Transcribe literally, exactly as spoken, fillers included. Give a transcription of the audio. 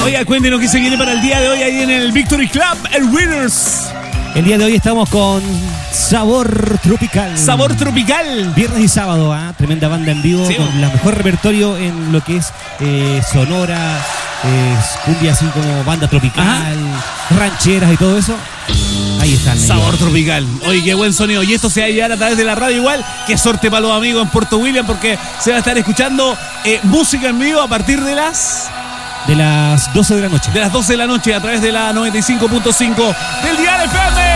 Oiga, cuéntenos qué se viene para el día de hoy ahí en el Victory Club, el Winners. El día de hoy estamos con Sabor Tropical. Sabor Tropical. Viernes y sábado, ¿eh? Tremenda banda en vivo, sí, con la mejor repertorio en lo que es eh, sonora, eh, cumbia así como banda tropical, ajá, rancheras y todo eso. Ahí están. Sabor ellos. Tropical. Oye, qué buen sonido. Y esto se va a llevar a través de la radio igual. Qué sorte para los amigos en Puerto William, porque se va a estar escuchando eh, música en vivo a partir de las... De las doce de la noche. De las doce de la noche a través de la noventa y cinco punto cinco del Dial F M.